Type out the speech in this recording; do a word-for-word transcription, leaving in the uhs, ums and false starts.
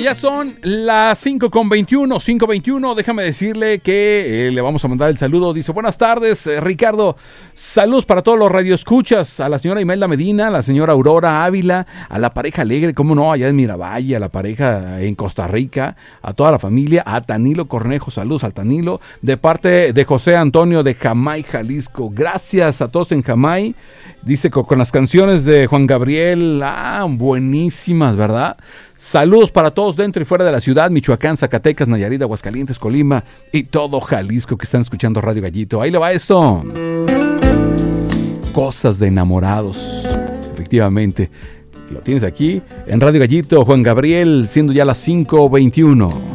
ya son las cinco con veintiuno, cinco veintiuno. Déjame decirle que eh, le vamos a mandar el saludo. Dice, buenas tardes, eh, Ricardo. Saludos para todos los radioescuchas. A la señora Imelda Medina, a la señora Aurora Ávila, a la pareja Alegre, cómo no, allá en Miravalle, a la pareja en Costa Rica, a toda la familia, a Tanilo Cornejo. Saludos al Tanilo. De parte de José Antonio de Jamay, Jalisco. Gracias a todos en Jamay. Dice con, con las canciones de Juan Gabriel, ah, buenísimas, ¿verdad? Saludos para todos dentro y fuera de la ciudad, Michoacán, Zacatecas, Nayarit, Aguascalientes, Colima y todo Jalisco que están escuchando Radio Gallito. Ahí le va esto. Cosas de enamorados. Efectivamente, lo tienes aquí en Radio Gallito, Juan Gabriel, siendo ya las cinco veintiuno.